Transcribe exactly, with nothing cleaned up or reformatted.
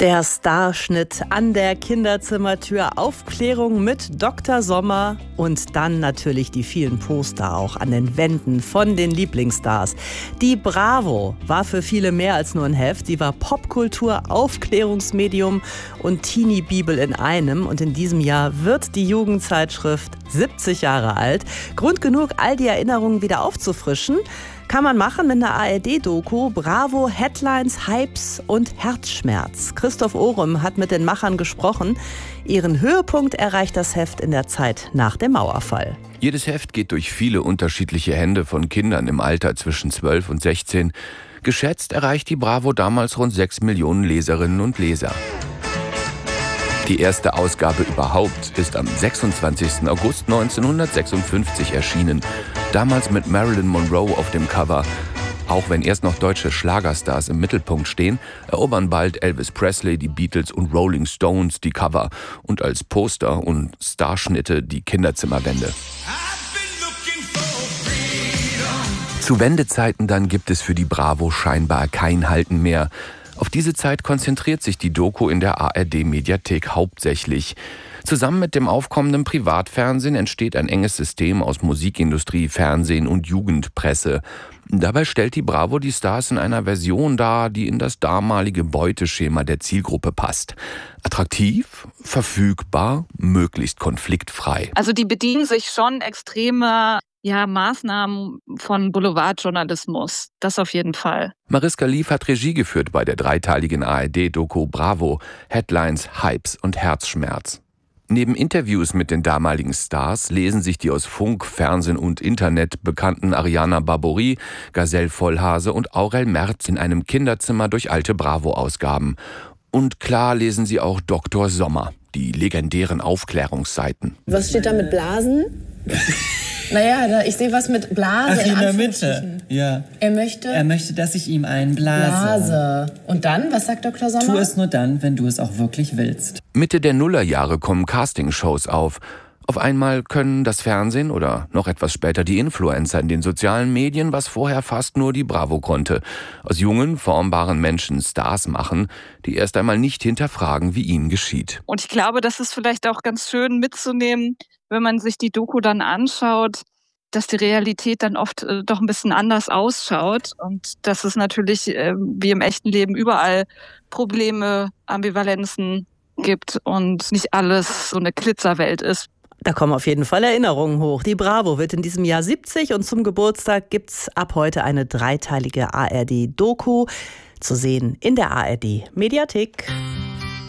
Der Starschnitt an der Kinderzimmertür, Aufklärung mit Doktor Sommer und dann natürlich die vielen Poster auch an den Wänden von den Lieblingsstars. Die Bravo war für viele mehr als nur ein Heft. Sie war Popkultur, Aufklärungsmedium und Teenie-Bibel in einem. Und in diesem Jahr wird die Jugendzeitschrift siebzig Jahre alt. Grund genug, all die Erinnerungen wieder aufzufrischen. Kann man machen mit einer A R D-Doku. Bravo, Headlines, Hypes und Herzschmerz. Christoph Ohrem hat mit den Machern gesprochen. Ihren Höhepunkt erreicht das Heft in der Zeit nach dem Mauerfall. Jedes Heft geht durch viele unterschiedliche Hände von Kindern im Alter zwischen zwölf und sechzehn. Geschätzt erreicht die Bravo damals rund sechs Millionen Leserinnen und Leser. Die erste Ausgabe überhaupt ist am sechsundzwanzigsten August neunzehnhundertsechsundfünfzig erschienen. Damals mit Marilyn Monroe auf dem Cover. Auch wenn erst noch deutsche Schlagerstars im Mittelpunkt stehen, erobern bald Elvis Presley, die Beatles und Rolling Stones die Cover und als Poster und Starschnitte die Kinderzimmerwände. Zu Wendezeiten dann gibt es für die Bravo scheinbar kein Halten mehr. Auf diese Zeit konzentriert sich die Doku in der A R D-Mediathek hauptsächlich. Zusammen mit dem aufkommenden Privatfernsehen entsteht ein enges System aus Musikindustrie, Fernsehen und Jugendpresse. Dabei stellt die Bravo die Stars in einer Version dar, die in das damalige Beuteschema der Zielgruppe passt. Attraktiv, verfügbar, möglichst konfliktfrei. Also die bedienen sich schon extreme ja, Maßnahmen von Boulevardjournalismus. Das auf jeden Fall. Mariska Lief hat Regie geführt bei der dreiteiligen A R D-Doku Bravo, Headlines, Hypes und Herzschmerz. Neben Interviews mit den damaligen Stars lesen sich die aus Funk, Fernsehen und Internet bekannten Ariana Barbouri, Gazelle Vollhase und Aurel Merz in einem Kinderzimmer durch alte Bravo-Ausgaben. Und klar lesen sie auch Doktor Sommer, die legendären Aufklärungsseiten. Was steht da mit Blasen? Naja, da, ich sehe was mit Blase. Ach, in, in der Mitte, ja. Er möchte? Er möchte, dass ich ihm einen blase. Blase. Und dann, was sagt Doktor Sommer? Tu es nur dann, wenn du es auch wirklich willst. Mitte der Nullerjahre kommen Castingshows auf. Auf einmal können das Fernsehen oder noch etwas später die Influencer in den sozialen Medien, was vorher fast nur die Bravo konnte, aus jungen, formbaren Menschen Stars machen, die erst einmal nicht hinterfragen, wie ihnen geschieht. Und ich glaube, das ist vielleicht auch ganz schön mitzunehmen, wenn man sich die Doku dann anschaut, dass die Realität dann oft äh, doch ein bisschen anders ausschaut und dass es natürlich äh, wie im echten Leben überall Probleme, Ambivalenzen gibt und nicht alles so eine Glitzerwelt ist. Da kommen auf jeden Fall Erinnerungen hoch. Die Bravo wird in diesem Jahr siebzig und zum Geburtstag gibt's ab heute eine dreiteilige A R D-Doku zu sehen in der A R D-Mediathek.